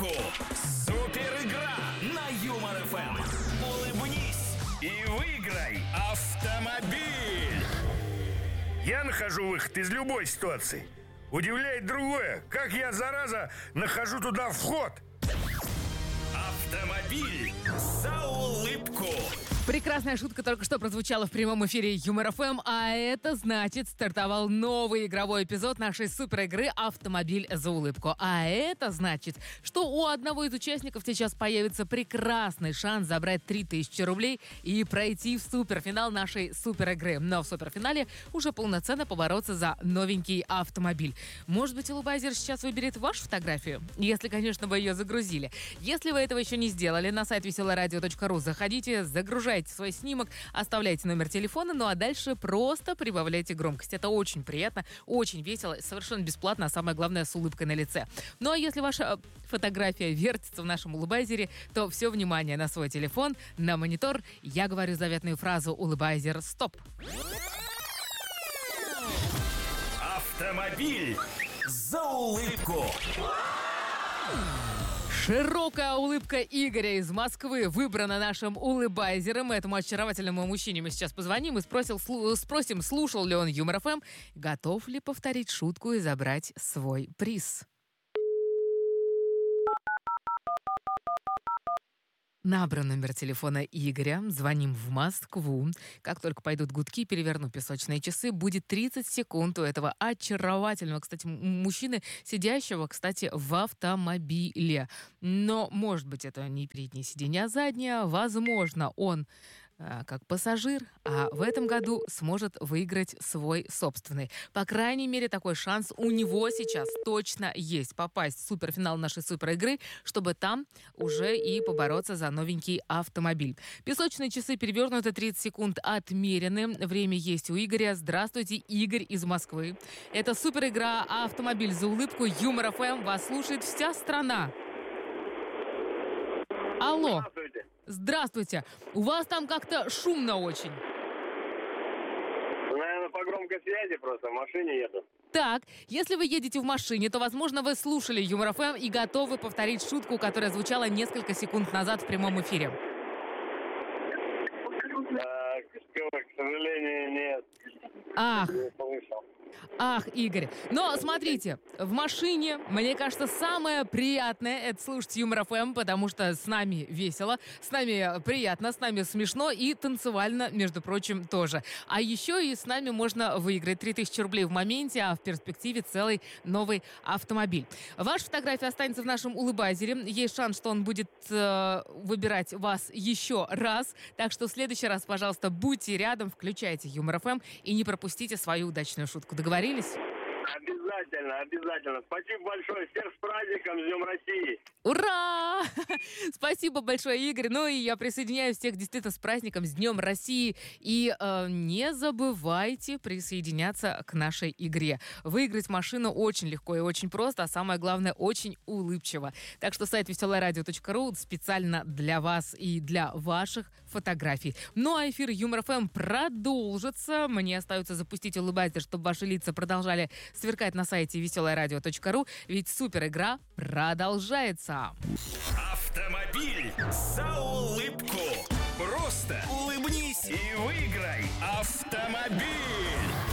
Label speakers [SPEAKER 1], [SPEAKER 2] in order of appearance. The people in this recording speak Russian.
[SPEAKER 1] улыбку. Супер игра на Юмор ФМ. Улыбнись и выиграй автомобиль.
[SPEAKER 2] Я нахожу выход из любой ситуации. Удивляет другое, как я, зараза, нахожу туда вход.
[SPEAKER 1] Автомобиль за улыбку.
[SPEAKER 3] Прекрасная шутка только что прозвучала в прямом эфире Юмор ФМ, а это значит, стартовал новый игровой эпизод нашей супер игры «Автомобиль за улыбку». А это значит, что у одного из участников сейчас появится прекрасный шанс забрать 3000 рублей и пройти в суперфинал нашей супер игры. Но в суперфинале уже полноценно побороться за новенький автомобиль. Может быть, Улыбайзер сейчас выберет вашу фотографию? Если, конечно, вы ее загрузили. Если вы этого еще не сделали, на сайт веселорадио.ру заходите, загружайте свой снимок, оставляйте номер телефона, ну а дальше просто прибавляйте громкость. Это очень приятно, очень весело, совершенно бесплатно, а самое главное, с улыбкой на лице. Ну а если ваша фотография вертится в нашем Улыбайзере, то все внимание на свой телефон, на монитор. Я говорю заветную фразу «Улыбайзер, стоп».
[SPEAKER 1] Автомобиль за улыбку.
[SPEAKER 3] Широкая улыбка Игоря из Москвы выбрана нашим улыбайзером. Этому очаровательному мужчине мы сейчас позвоним и спросим, слушал ли он Юмор ФМ, готов ли повторить шутку и забрать свой приз. Набран номер телефона Игоря, звоним в Москву. Как только пойдут гудки, переверну песочные часы, будет 30 секунд у этого очаровательного, кстати, мужчины, сидящего, кстати, в автомобиле. Но, может быть, это не переднее сиденье, а заднее. Возможно, он как пассажир, а в этом году сможет выиграть свой собственный. По крайней мере, такой шанс у него сейчас точно есть. Попасть в суперфинал нашей суперигры, чтобы там уже и побороться за новенький автомобиль. Песочные часы перевернуты, 30 секунд отмерены. Время есть у Игоря. Здравствуйте, Игорь из Москвы. Это суперигра «Автомобиль за улыбку». Юмор ФМ. Вас слушает вся страна. Алло.
[SPEAKER 4] Здравствуйте.
[SPEAKER 3] Здравствуйте. У вас там как-то шумно очень.
[SPEAKER 4] Наверное, по громкой связи просто, в машине еду.
[SPEAKER 3] Так, если вы едете в машине, то, возможно, вы слушали Юмор ФМ и готовы повторить шутку, которая звучала несколько секунд назад в прямом эфире.
[SPEAKER 4] К сожалению, нет.
[SPEAKER 3] Ах.
[SPEAKER 4] Не слышал.
[SPEAKER 3] Ах, Игорь. Но смотрите, в машине, мне кажется, самое приятное — это слушать Юмор ФМ, потому что с нами весело, с нами приятно, с нами смешно и танцевально, между прочим, тоже. А еще и с нами можно выиграть 3000 рублей в моменте, а в перспективе целый новый автомобиль. Ваша фотография останется в нашем Улыбайзере. Есть шанс, что он будет выбирать вас еще раз. Так что в следующий раз, пожалуйста, будьте рядом, включайте Юмор ФМ и не пропустите свою удачную шутку. Договорились?
[SPEAKER 4] Обязательно. Спасибо большое. Всех с праздником, с Днем России.
[SPEAKER 3] Ура! Спасибо большое, Игорь. Ну и я присоединяюсь всех действительно с праздником, с Днем России. И не забывайте присоединяться к нашей игре. Выиграть машину очень легко и очень просто, а самое главное, очень улыбчиво. Так что сайт веселорадио.ру специально для вас и для ваших фотографий. Ну а эфир Юмор ФМ продолжится. Мне остается запустить улыбайзер, чтобы ваши лица продолжали сверкать на сайте веселорадио.ру, ведь супер игра продолжается.
[SPEAKER 1] Автомобиль за улыбку. Просто улыбнись и выиграй автомобиль.